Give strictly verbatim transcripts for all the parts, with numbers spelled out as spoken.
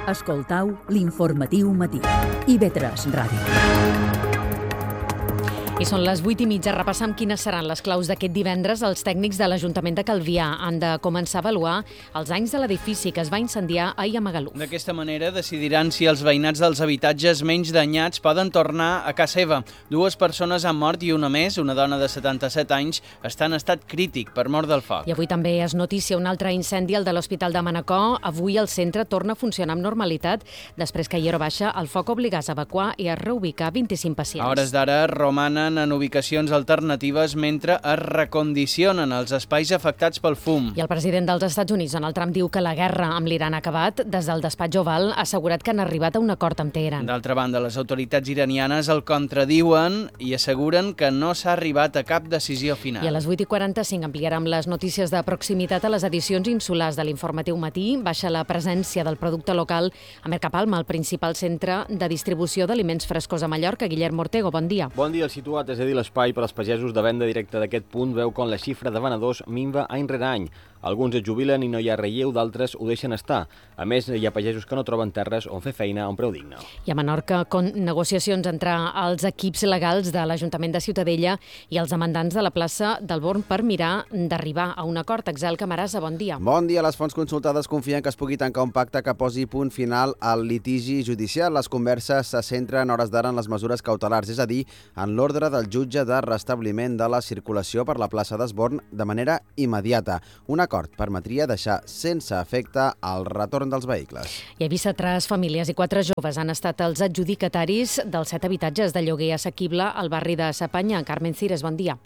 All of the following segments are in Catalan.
Escoltau l'informatiu matí. i ve tres Ràdio. I són les vuit i mitja. Repassam quines seran les claus d'aquest divendres. Els tècnics de l'Ajuntament de Calvià han de començar a avaluar els anys de l'edifici que es va incendiar ahir a Magaluf. D'aquesta manera decidiran si els veïnats dels habitatges menys danyats poden tornar a casa seva. Dues persones han mort i una més, una dona de setanta-set anys, està en estat crític per mort del foc. I avui també es noticia un altre incendi, el de l'Hospital de Manacor. Avui el centre torna a funcionar amb normalitat després que ahir a baixa el foc obligàs a evacuar i a reubicar vint-i-cinc pacients. A hores d'ara romanen en ubicacions alternatives mentre es recondicionen els espais afectats pel fum. I el president dels Estats Units, Donald Trump, diu que la guerra amb l'Iran ha acabat. Des del despatx Oval ha assegurat que han arribat a un acord amb Teheran. D'altra banda, les autoritats iranianes el contradiuen i asseguren que no s'ha arribat a cap decisió final. I a les vuit i quaranta-cinc ampliarem les notícies de proximitat a les edicions insulars de l'informatiu matí. Baixa la presència del producte local a Mercapalma, el principal centre de distribució d'aliments frescos a Mallorca. Guillermo Ortego, bon dia. Bon dia. El situat, és a dir, l'espai per als pagesos de venda directa d'aquest punt veu com la xifra de venedors minva any rere any. Alguns es jubilen i no hi ha relleu, d'altres ho deixen estar. A més, hi ha pagesos que no troben terres on fer feina a un preu digne. I a Menorca, con negociacions entre els equips legals de l'Ajuntament de Ciutadella i els demandants de la plaça del Born per mirar d'arribar a un acord. Axel Camarasa, bon dia. Bon dia. Les fonts consultades confien que es pugui tancar un pacte que posi punt final al litigi judicial. Les converses se centren hores d'ara en les mesures cautelars, és a dir, en l'ordre del jutge de restabliment de la circulació per la plaça d'Esborn de manera immediata. Un acord permetria deixar sense efecte el retorn dels vehicles. I a Eivissa, tres famílies i quatre joves han estat els adjudicataris dels set habitatges de lloguer assequible al barri de Sapanya. Carmen Cires, bon dia.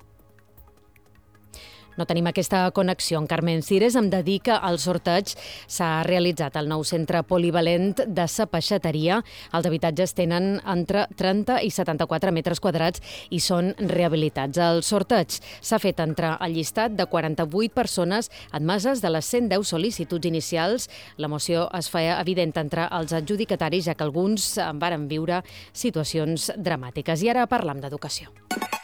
No tenim aquesta connexió. En Carmen Cires em dedica al sorteig. S'ha realitzat el nou centre polivalent de sapeixateria. Els habitatges tenen entre trenta i setanta-quatre metres quadrats i són rehabilitats. El sorteig s'ha fet entre el llistat de quaranta-vuit persones admeses de les cent deu sol·licituds inicials. L'emoció es feia evident entre els adjudicataris, ja que alguns en varen viure situacions dramàtiques. I ara parlam d'educació.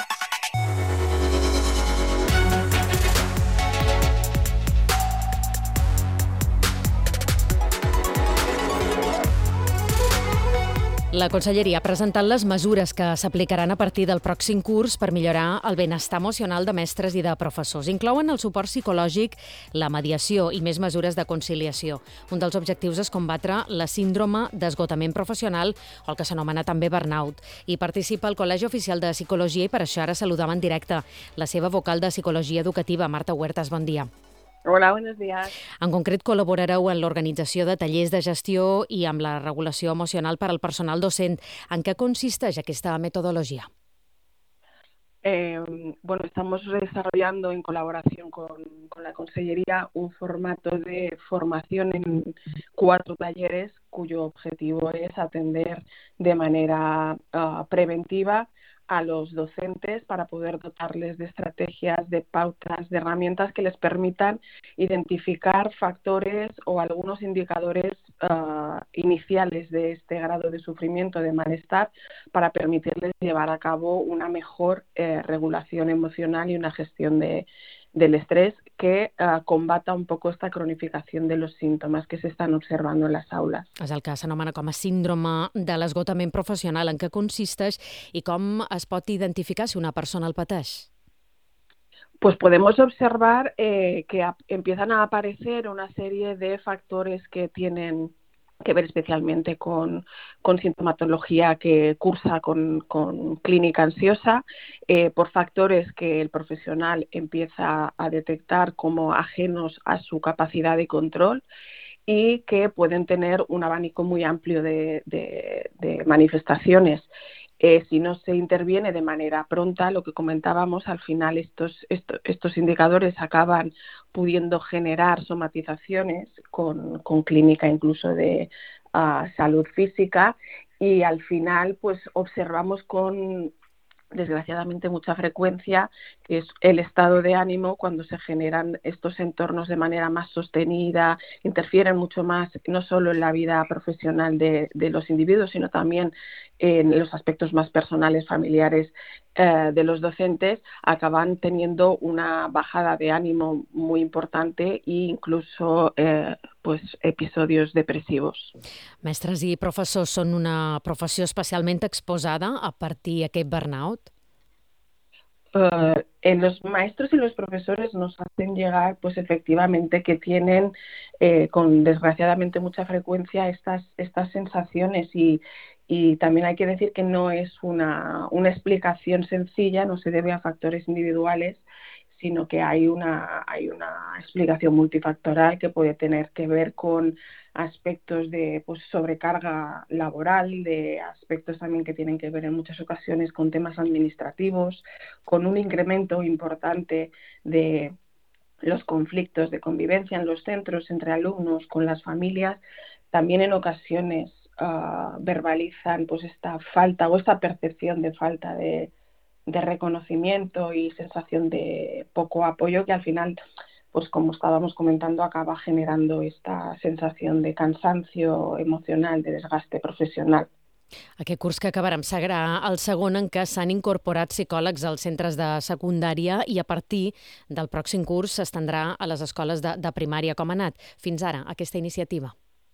La Conselleria ha presentat les mesures que s'aplicaran a partir del pròxim curs per millorar el benestar emocional de mestres i de professors. Inclouen el suport psicològic, la mediació i més mesures de conciliació. Un dels objectius és combatre la síndrome d'esgotament professional, o el que s'anomena també burnout. Hi participa el Col·legi Oficial de Psicologia i per això ara saludam en directe la seva vocal de Psicologia Educativa, Marta Huertas. Bon dia. Hola, buenos días. En concret, col·laborareu en l'organització de tallers de gestió i amb la regulació emocional per al personal docent. En què consisteix aquesta metodologia? Eh, bueno, estamos desarrollando en colaboración con, con la Consellería un formato de formación en cuatro talleres cuyo objetivo es atender de manera uh, preventiva a los docentes para poder dotarles de estrategias, de pautas, de herramientas que les permitan identificar factores o algunos indicadores uh, iniciales de este grado de sufrimiento, de malestar, para permitirles llevar a cabo una mejor eh, regulación emocional y una gestión de, del estrés que uh, combata un poco esta cronificación de los síntomas que se están observando en las aules. És el que s'anomena com a síndrome de l'esgotament professional. En què consisteix i com es pot identificar si una persona el pateix? Pues podemos observar eh, que a, empiezan a aparecer una serie de factores que tienen que ver especialmente con, con sintomatología que cursa con, con clínica ansiosa, eh, por factores que el profesional empieza a detectar como ajenos a su capacidad de control y que pueden tener un abanico muy amplio de, de, de manifestaciones. Eh, si no se interviene de manera pronta, lo que comentábamos, al final estos, estos, estos indicadores acaban pudiendo generar somatizaciones con, con clínica incluso de uh, salud física y al final pues observamos con desgraciadamente mucha frecuencia, que es el estado de ánimo cuando se generan estos entornos de manera más sostenida, interfieren mucho más no solo en la vida profesional de, de los individuos, sino también en los aspectos más personales, familiares eh, de los docentes, acaban teniendo una bajada de ánimo muy importante e incluso eh, pues, episodios depressivos. Mestres i professors són una professió especialment exposada a partir d'aquest burnout? Uh, en los maestros y los profesores nos hacen llegar, pues efectivamente, que tienen eh, con desgraciadamente mucha frecuencia estas, estas sensaciones y, y también hay que decir que no es una, una explicación sencilla, no se debe a factores individuales, sino que hay una, hay una explicación multifactorial que puede tener que ver con aspectos de pues, sobrecarga laboral, de aspectos también que tienen que ver en muchas ocasiones con temas administrativos, con un incremento importante de los conflictos de convivencia en los centros entre alumnos, con las familias. También en ocasiones uh, verbalizan pues, esta falta o esta percepción de falta de, de reconocimiento y sensación de poco apoyo que al final, pues como estábamos comentando, acaba generando esta sensación de cansancio emocional, de desgaste profesional. Aquest curs que acabarem serà el segon en què s'han incorporat psicòlegs als centres de secundària i a partir del pròxim curs s'estendrà a les escoles de, de primària. Com ha anat fins ara aquesta iniciativa?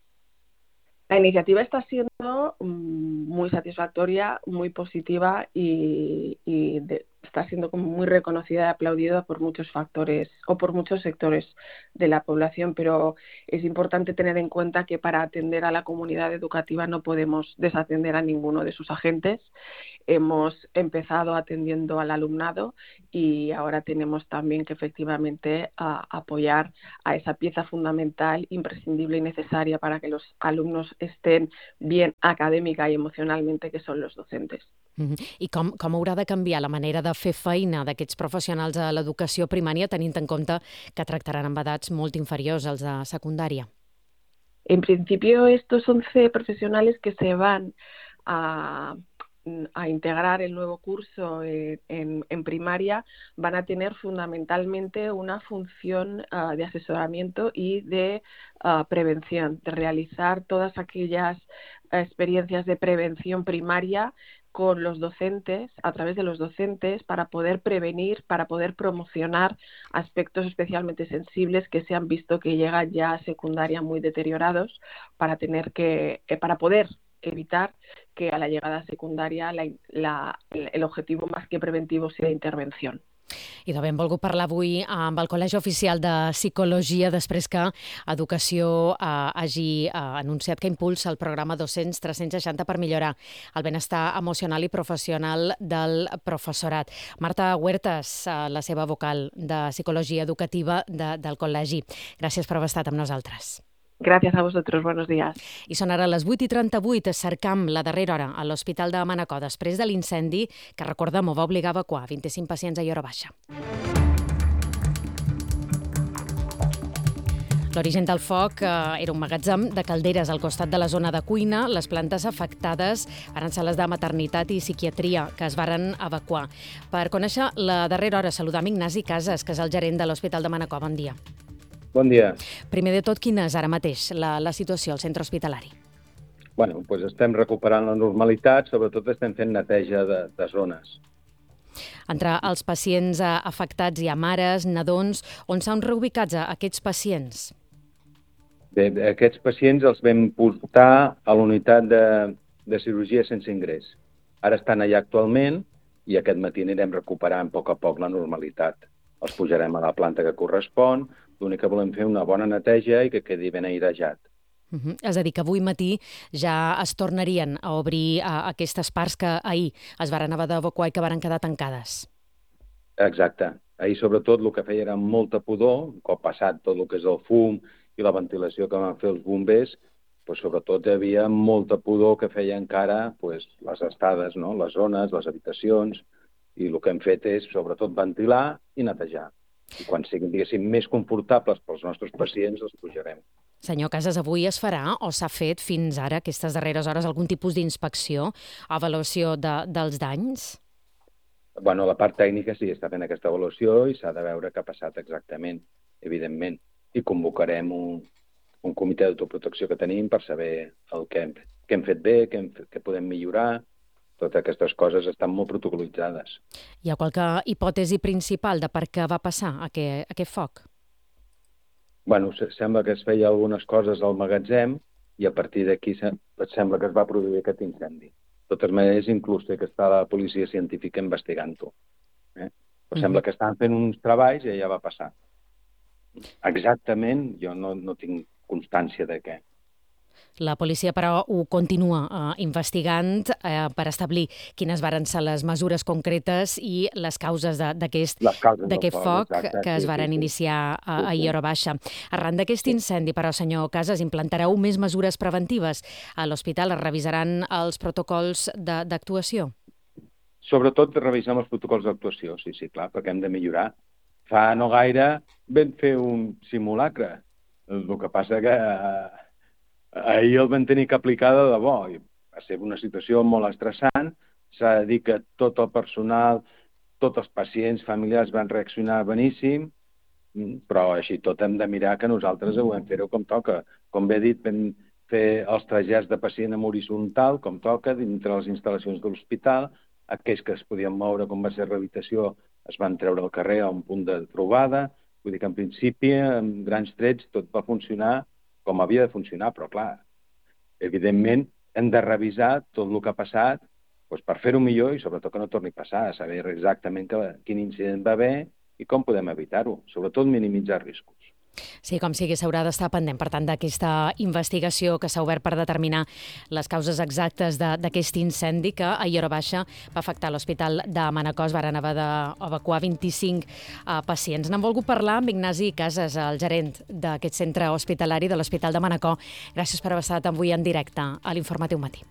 La iniciativa está siendo muy satisfactoria, muy positiva y, y de, está siendo como muy reconocida y aplaudida por muchos factores o por muchos sectores de la población, pero es importante tener en cuenta que para atender a la comunidad educativa no podemos desatender a ninguno de sus agentes. Hemos empezado atendiendo al alumnado y ahora tenemos también que efectivamente a, apoyar a esa pieza fundamental, imprescindible y necesaria para que los alumnos estén bien académica y emocionalmente, que son los docentes. Uh-huh. I com, com haurà de canviar la manera de fer feina d'aquests professionals a l'educació primària, tenint en compte que tractaran amb edats molt inferiors als de secundària? En principio, estos once profesionales que se van a a integrar el nuevo curso en, en, en primaria van a tener fundamentalmente una función uh, de asesoramiento y de uh, prevención, de realizar todas aquellas uh, experiencias de prevención primaria con los docentes, a través de los docentes, para poder prevenir, para poder promocionar aspectos especialmente sensibles que se han visto que llegan ya a secundaria muy deteriorados, para tener que, eh, para poder evitar que a la llegada a secundària la, la, el objetivo más que preventivo sigui intervenció. I de ben volgut parlar avui amb el Col·legi Oficial de Psicologia després que Educació eh, hagi eh, anunciat que impulsa el programa dos-cents tres-cents seixanta per millorar el benestar emocional i professional del professorat. Marta Huertas, eh, la seva vocal de Psicologia Educativa de, del Col·legi. Gràcies per haver estat amb nosaltres. Gràcies a vosaltres, buenos días. I són ara les vuit i trenta-vuit, cercam la darrera hora a l'Hospital de Manacor després de l'incendi que, recordem, va obligar a evacuar vint-i-cinc pacients a hora baixa. L'origen del foc eh, era un magatzem de calderes al costat de la zona de cuina. Les plantes afectades van ser les de maternitat i psiquiatria, que es varen evacuar. Per conèixer la darrera hora, saludam Ignasi Casas, que és el gerent de l'Hospital de Manacor. Bon dia. Bon dia. Primer de tot, quina és ara mateix la, la situació al centre hospitalari? Bueno, doncs estem recuperant la normalitat, sobretot estem fent neteja de, de zones. Entre els pacients afectats hi ha mares, nadons, on s'han reubicat aquests pacients? Bé, aquests pacients els vam portar a la unitat de, de cirurgia sense ingrés. Ara estan allà actualment i aquest matí anirem recuperant a poc a poc la normalitat. Els pujarem a la planta que correspon. L'únic que volem fer una bona neteja i que quedi ben airejat. Uh-huh. És a dir, que avui matí ja es tornarien a obrir a, aquestes parts que ahir es varen haver d'evacuar i que varen quedar tancades. Exacte. Ahir, sobretot, el que feia era molta pudor, un cop passat tot el que és el fum i la ventilació que van fer els bombers, pues, sobretot hi havia molta pudor que feia encara pues, les estades, no? Les zones, les habitacions, i el que hem fet és, sobretot, ventilar i netejar. I quan siguin, diguéssim, més confortables pels nostres pacients, els pujarem. Senyor Casas, avui es farà o s'ha fet fins ara, aquestes darreres hores, algun tipus d'inspecció, avaluació de, dels danys? Bueno, la part tècnica sí, està fent aquesta avaluació i s'ha de veure què ha passat exactament, evidentment. I convocarem un, un comitè d'autoprotecció que tenim per saber el que hem, què hem fet bé, què, hem, què podem millorar Totes aquestes coses estan molt protocolitzades. Hi ha qualque hipòtesi principal de per què va passar aquest, aquest foc? Bueno, sembla que es feia algunes coses al magatzem i a partir d'aquí sembla que es va produir aquest incendi. De totes maneres, inclús té que està la policia científica investigant-ho. Eh? Però sembla que estan fent uns treballs i ja va passar. Exactament, jo no, no tinc constància de què. La policia, però, ho continua eh, investigant eh, per establir quines varen ser les mesures concretes i les causes d'aquest foc exacte, que es varen sí, sí, iniciar a, a Aiora Baixa. Arran d'aquest incendi, però, senyor Casas, implantareu més mesures preventives a l'hospital? Es revisaran els protocols d'actuació? Sobretot revisem els protocols d'actuació, sí, sí, clar, perquè hem de millorar. Fa no gaire vam fer un simulacre. El que passa que eh, ahir el vam tenir que aplicar de debò. I va ser una situació molt estressant. S'ha de dir que tot el personal, tots els pacients familiars van reaccionar beníssim, però així tot hem de mirar que nosaltres ho hem fer-ho com toca. Com bé he dit, vam fer els trasllats de pacient en horitzontal, com toca, dintre les instal·lacions de l'hospital. Aquells que es podien moure, com va ser rehabilitació, es van treure al carrer a un punt de trobada. Vull dir que en principi, amb grans trets, tot va funcionar com havia de funcionar, però clar, evidentment hem de revisar tot el que ha passat doncs, per fer-ho millor i sobretot que no torni a passar, saber exactament que, quin incident va haver i com podem evitar-ho, sobretot minimitzar riscos. Sí, com sigui, s'haurà d'estar pendent, per tant, d'aquesta investigació que s'ha obert per determinar les causes exactes d'aquest incendi que a Aiora Baixa va afectar l'Hospital de Manacor. Es varen haver d'evacuar vint-i-cinc uh, pacients. N'han volgut parlar amb Ignasi Casas, el gerent d'aquest centre hospitalari de l'Hospital de Manacor. Gràcies per haver estat avui en directe a l'Informatiu Matí.